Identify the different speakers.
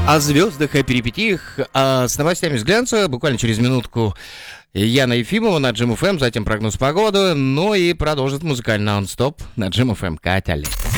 Speaker 1: О звездах, о перипетиях, с новостями с глянца. Буквально через минутку Яна Ефимова на Джим ФМ, затем прогноз погоды, ну и продолжит музыкальный нон-стоп на Джим ФМ. Катя.